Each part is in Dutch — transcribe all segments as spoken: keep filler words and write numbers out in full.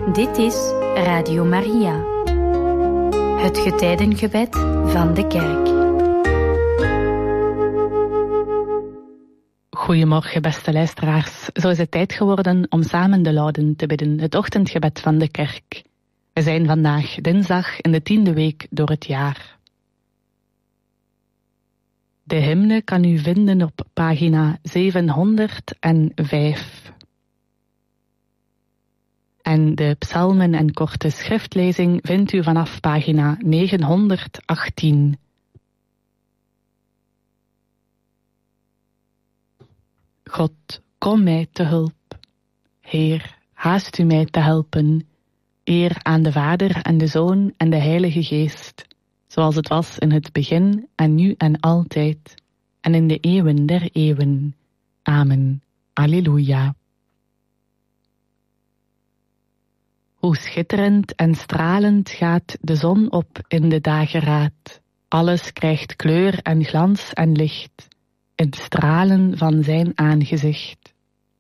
Dit is Radio Maria, het getijdengebed van de kerk. Goedemorgen, beste luisteraars. Zo is het tijd geworden om samen de Lauden te bidden, het ochtendgebed van de kerk. We zijn vandaag dinsdag in de tiende week door het jaar. De hymne kan u vinden op pagina zevenhonderdvijf. En de psalmen en korte schriftlezing vindt u vanaf pagina negenhonderdachttien. God, kom mij te hulp. Heer, haast u mij te helpen. Eer aan de Vader en de Zoon en de Heilige Geest, zoals het was in het begin en nu en altijd, en in de eeuwen der eeuwen. Amen. Alleluia. Hoe schitterend en stralend gaat de zon op in de dageraad. Alles krijgt kleur en glans en licht, in het stralen van zijn aangezicht.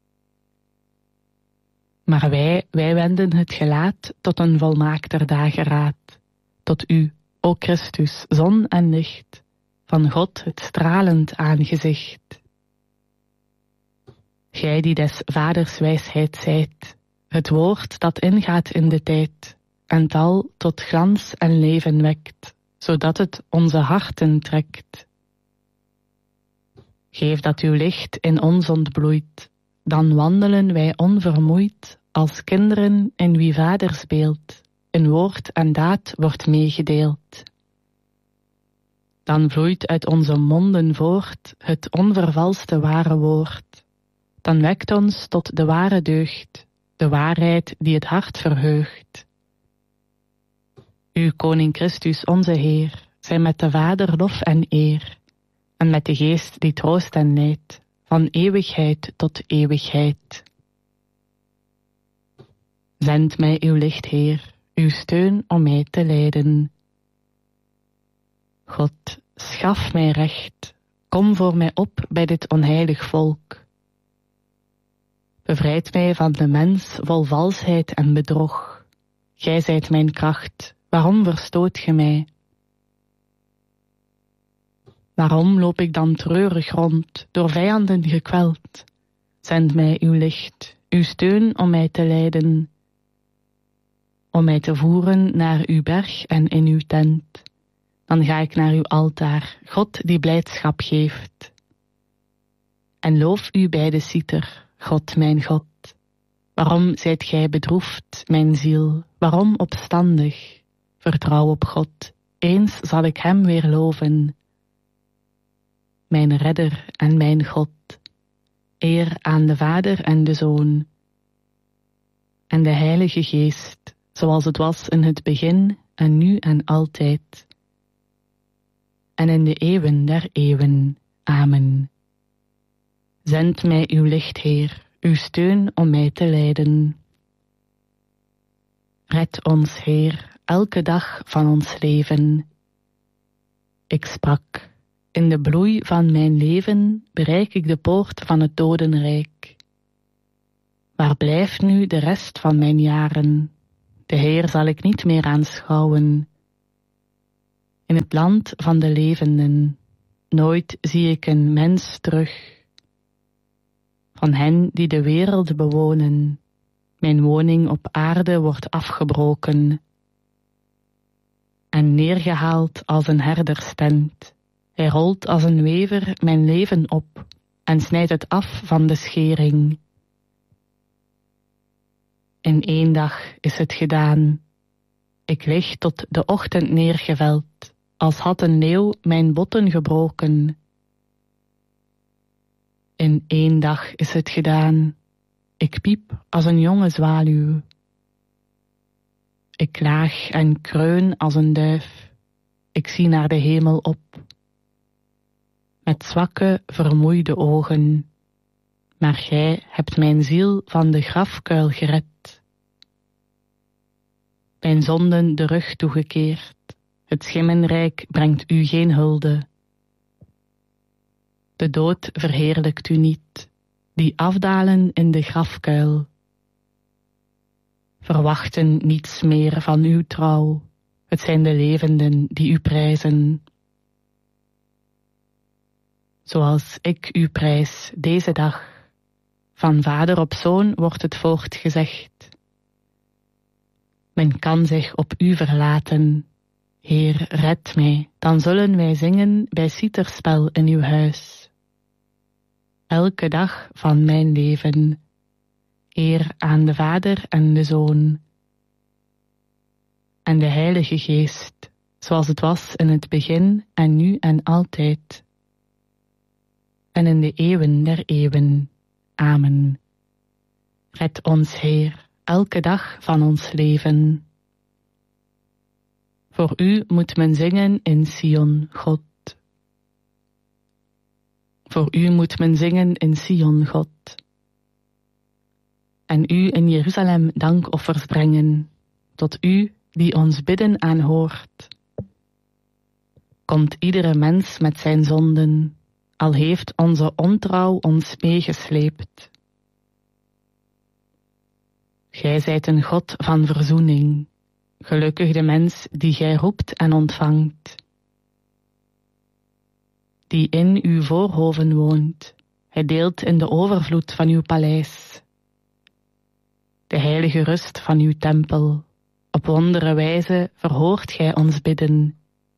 Maar wij, wij wenden het gelaat tot een volmaakter dageraad, tot u, o Christus, zon en licht, van God het stralend aangezicht. Gij die des vaders wijsheid zijt, het woord dat ingaat in de tijd, en tal tot glans en leven wekt, zodat het onze harten trekt. Geef dat uw licht in ons ontbloeit, dan wandelen wij onvermoeid als kinderen in wie vaders beeld, in woord en daad wordt meegedeeld. Dan vloeit uit onze monden voort het onvervalste ware woord. Dan wekt ons tot de ware deugd, de waarheid die het hart verheugt. U, Koning Christus, onze Heer, zij met de Vader lof en eer, en met de Geest die troost en leidt, van eeuwigheid tot eeuwigheid. Zend mij uw licht, Heer, uw steun om mij te leiden. God, schaf mij recht, kom voor mij op bij dit onheilig volk. Bevrijd mij van de mens vol valsheid en bedrog. Gij zijt mijn kracht, waarom verstoot ge mij? Waarom loop ik dan treurig rond, door vijanden gekweld? Zend mij uw licht, uw steun om mij te leiden, om mij te voeren naar uw berg en in uw tent. Dan ga ik naar uw altaar, God die blijdschap geeft. En loof u bij de citer, God mijn God. Waarom zijt gij bedroefd, mijn ziel? Waarom opstandig? Vertrouw op God, eens zal ik hem weer loven. Mijn redder en mijn God. Eer aan de Vader en de Zoon en de Heilige Geest, zoals het was in het begin en nu en altijd, en in de eeuwen der eeuwen. Amen. Zend mij uw licht, Heer, uw steun om mij te leiden. Red ons, Heer, elke dag van ons leven. Ik sprak, in de bloei van mijn leven bereik ik de poort van het dodenrijk. Waar blijft nu de rest van mijn jaren? De Heer zal ik niet meer aanschouwen. In het land van de levenden, nooit zie ik een mens terug. Van hen die de wereld bewonen, mijn woning op aarde wordt afgebroken en neergehaald als een herderstent. Hij rolt als een wever mijn leven op en snijdt het af van de schering. In één dag is het gedaan. Ik lig tot de ochtend neergeveld, als had een leeuw mijn botten gebroken. In één dag is het gedaan. Ik piep als een jonge zwaluw. Ik klaag en kreun als een duif. Ik zie naar de hemel op. Met zwakke, vermoeide ogen. Maar gij hebt mijn ziel van de grafkuil gered. Mijn zonden de rug toegekeerd. Het schimmenrijk brengt u geen hulde. De dood verheerlijkt u niet, die afdalen in de grafkuil. verwachten niets meer van uw trouw. Het zijn de levenden die u prijzen. Zoals ik u prijs deze dag. Van vader op zoon wordt het voortgezegd. Men kan zich op u verlaten. Heer, red mij, dan zullen wij zingen bij citerspel in uw huis. Elke dag van mijn leven. Eer aan de Vader en de Zoon. En de Heilige Geest, zoals het was in het begin en nu en altijd. En in de eeuwen der eeuwen. Amen. Red ons, Heer, elke dag van ons leven. Voor u moet men zingen in Sion, God. Voor u moet men zingen in Sion, God. En u in Jeruzalem dankoffers brengen, tot u die ons bidden aanhoort. Komt iedere mens met zijn zonden, al heeft onze ontrouw ons meegesleept. Gij zijt een God van verzoening, gelukkig de mens die gij roept en ontvangt. Die in uw voorhoven woont, hij deelt in de overvloed van uw paleis. De heilige rust van uw tempel, op wondere wijze verhoort gij ons bidden.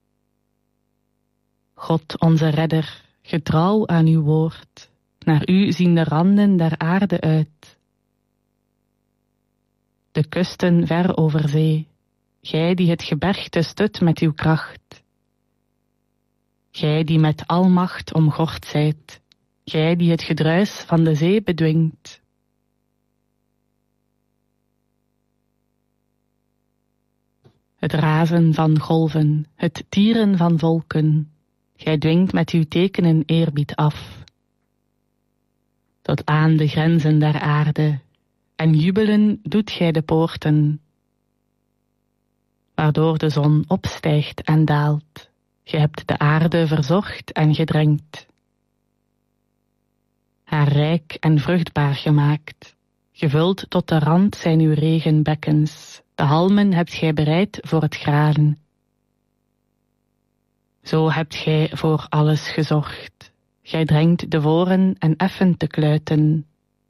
God onze redder, getrouw aan uw woord, naar u zien de randen der aarde uit. De kusten ver over zee, gij die het gebergte stut met uw kracht. Gij die met almacht omgord zijt, gij die het gedruis van de zee bedwingt. Het razen van golven, het tieren van volken, gij dwingt met uw tekenen eerbied af. Tot aan de grenzen der aarde, en jubelen doet gij de poorten, waardoor de zon opstijgt en daalt. Gij hebt de aarde verzorgd en gedrenkt, haar rijk en vruchtbaar gemaakt. Gevuld tot de rand zijn uw regenbekkens, de halmen hebt gij bereid voor het graan. Zo hebt gij voor alles gezorgd. Gij drenkt de voren en effent de kluiten.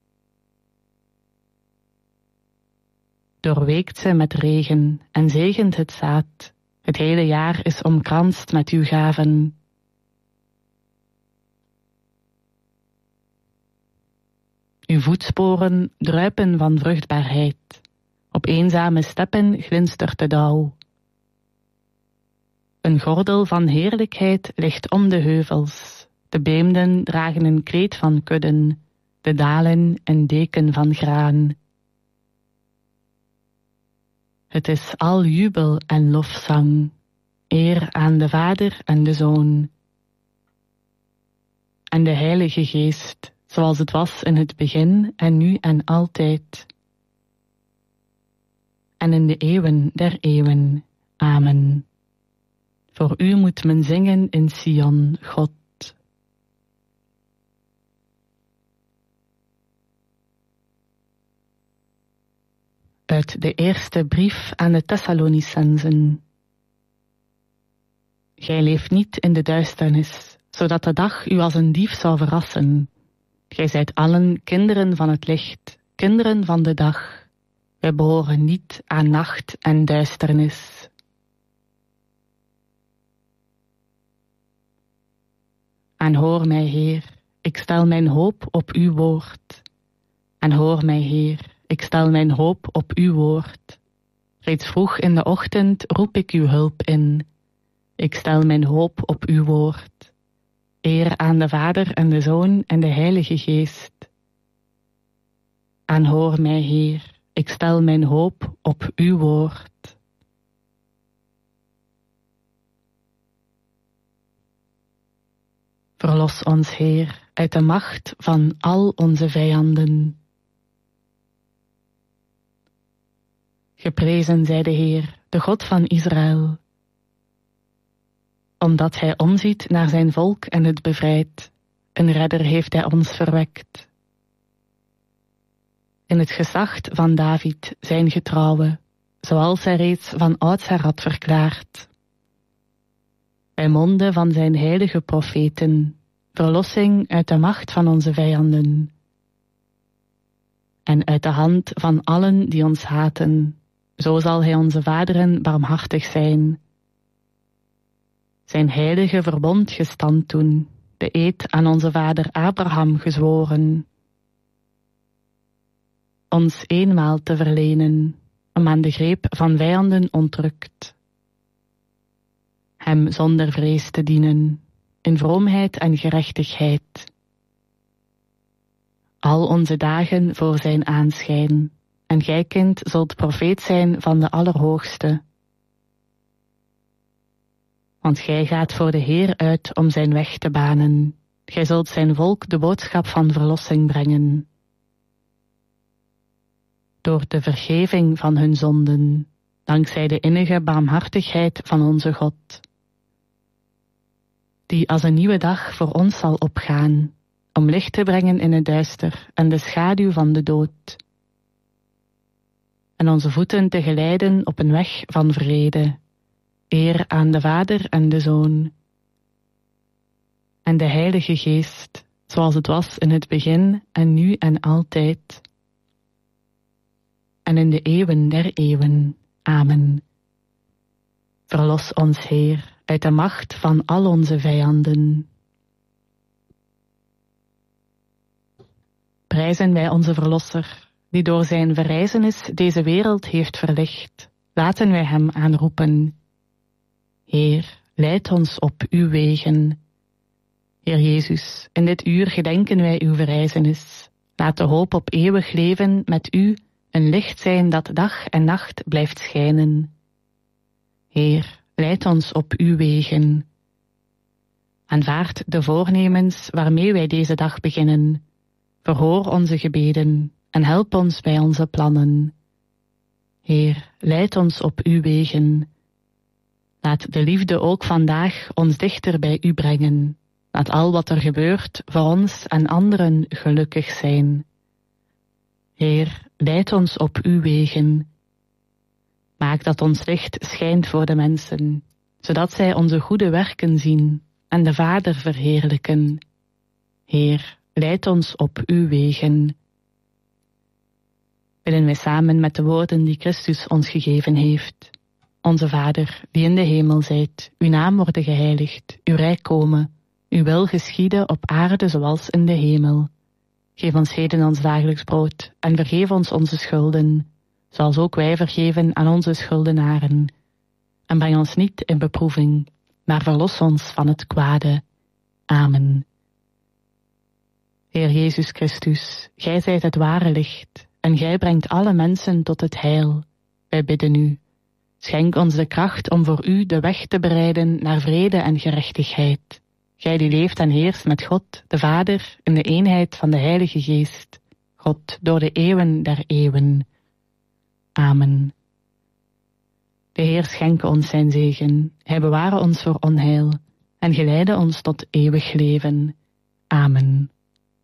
Doorweekt ze met regen en zegent het zaad. Het hele jaar is omkranst met uw gaven. Uw voetsporen druipen van vruchtbaarheid. Op eenzame steppen glinstert de dauw. Een gordel van heerlijkheid ligt om de heuvels. De beemden dragen een kleed van kudden, de dalen een deken van graan. Het is al jubel en lofzang, eer aan de Vader en de Zoon. En de Heilige Geest, zoals het was in het begin en nu en altijd. En in de eeuwen der eeuwen. Amen. Voor u moet men zingen in Sion, God. Uit de eerste brief aan de Thessalonicenzen. Gij leeft niet in de duisternis, zodat de dag u als een dief zou verrassen. Gij zijt allen kinderen van het licht, kinderen van de dag. Wij behoren niet aan nacht en duisternis. En hoor mij, Heer, ik stel mijn hoop op uw woord. En hoor mij, Heer, ik stel mijn hoop op uw woord. Reeds vroeg in de ochtend roep ik uw hulp in. Ik stel mijn hoop op uw woord. Eer aan de Vader en de Zoon en de Heilige Geest. En hoor mij, Heer, ik stel mijn hoop op uw woord. Verlos ons, Heer, uit de macht van al onze vijanden. Geprezen zij de Heer, de God van Israël, omdat hij omziet naar zijn volk en het bevrijdt. Een redder heeft hij ons verwekt. in het geslacht van David zijn getrouwe, zoals hij reeds van oudsher had verklaard. Bij monden van zijn heilige profeten, verlossing uit de macht van onze vijanden en uit de hand van allen die ons haten, zo zal hij onze vaderen barmhartig zijn. Zijn heilige verbond gestand doen, de eed aan onze vader Abraham gezworen, ons eenmaal te verlenen, om aan de greep van vijanden ontrukt, hem zonder vrees te dienen, in vroomheid en gerechtigheid, al onze dagen voor zijn aanschijn, en gij, kind, zult profeet zijn van de Allerhoogste. Want gij gaat voor de Heer uit om zijn weg te banen. Gij zult zijn volk de boodschap van verlossing brengen. Door de vergeving van hun zonden, dankzij de innige barmhartigheid van onze God, die als een nieuwe dag voor ons zal opgaan, om licht te brengen in het duister en de schaduw van de dood, en onze voeten te geleiden op een weg van vrede, eer aan de Vader en de Zoon, en de Heilige Geest, zoals het was in het begin en nu en altijd, en in de eeuwen der eeuwen. Amen. Verlos ons, Heer, uit de macht van al onze vijanden. Prijzen wij onze Verlosser, die door zijn verrijzenis deze wereld heeft verlicht. Laten wij hem aanroepen. Heer, leid ons op uw wegen. Heer Jezus, in dit uur gedenken wij uw verrijzenis. Laat de hoop op eeuwig leven met u een licht zijn dat dag en nacht blijft schijnen. Heer, leid ons op uw wegen. Aanvaard de voornemens waarmee wij deze dag beginnen. Verhoor onze gebeden en help ons bij onze plannen. Heer, leid ons op uw wegen. Laat de liefde ook vandaag ons dichter bij u brengen. Laat al wat er gebeurt voor ons en anderen gelukkig zijn. Heer, leid ons op uw wegen. Maak dat ons licht schijnt voor de mensen, zodat zij onze goede werken zien en de Vader verheerlijken. Heer, leid ons op uw wegen. Bidden wij samen met de woorden die Christus ons gegeven heeft. Onze Vader, die in de hemel zijt, uw naam worden geheiligd, uw rijk komen, uw wil geschieden op aarde zoals in de hemel. Geef ons heden ons dagelijks brood en vergeef ons onze schulden, zoals ook wij vergeven aan onze schuldenaren. En breng ons niet in beproeving, maar verlos ons van het kwade. Amen. Heer Jezus Christus, gij zijt het ware licht, en gij brengt alle mensen tot het heil. Wij bidden u, schenk ons de kracht om voor u de weg te bereiden naar vrede en gerechtigheid. Gij die leeft en heerst met God, de Vader, in de eenheid van de Heilige Geest, God door de eeuwen der eeuwen. Amen. De Heer schenke ons zijn zegen, hij beware ons voor onheil, en geleide ons tot eeuwig leven. Amen.